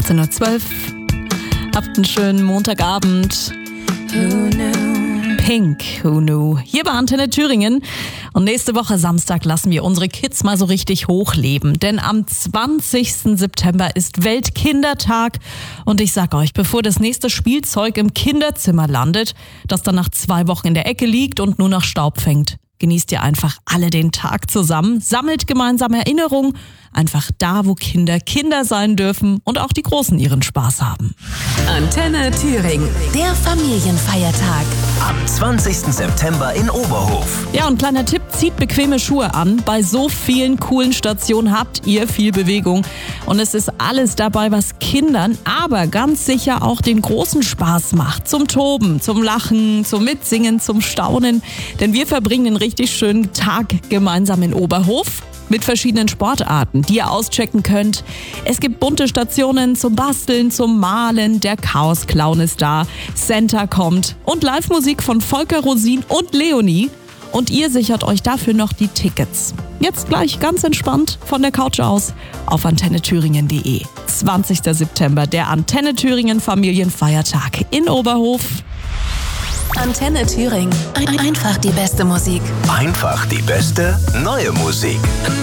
18.12 Uhr. Habt einen schönen Montagabend. Who knew? Pink, Who Knew? Hier bei Antenne Thüringen. Und nächste Woche Samstag lassen wir unsere Kids mal so richtig hochleben. Denn am 20. September ist Weltkindertag. Und ich sag euch, bevor das nächste Spielzeug im Kinderzimmer landet, das dann nach 2 Wochen in der Ecke liegt und nur noch Staub fängt, genießt ihr einfach alle den Tag zusammen, sammelt gemeinsam Erinnerungen, einfach da, wo Kinder Kinder sein dürfen und auch die Großen ihren Spaß haben. Antenne Thüringen, der Familienfeiertag. Am 20. September in Oberhof. Ja, und kleiner Tipp, zieht bequeme Schuhe an. Bei so vielen coolen Stationen habt ihr viel Bewegung. Und es ist alles dabei, was Kindern, aber ganz sicher auch den Großen Spaß macht. Zum Toben, zum Lachen, zum Mitsingen, zum Staunen. Denn wir verbringen einen richtig schönen Tag gemeinsam in Oberhof. Mit verschiedenen Sportarten, die ihr auschecken könnt. Es gibt bunte Stationen zum Basteln, zum Malen. Der Chaos-Clown ist da. Santa kommt. Und Live-Musik von Volker Rosin und Leonie. Und ihr sichert euch dafür noch die Tickets. Jetzt gleich ganz entspannt von der Couch aus auf antennethüringen.de. 20. September, der Antenne Thüringen Familienfeiertag in Oberhof. Antenne Thüringen, einfach die beste Musik. Einfach die beste neue Musik.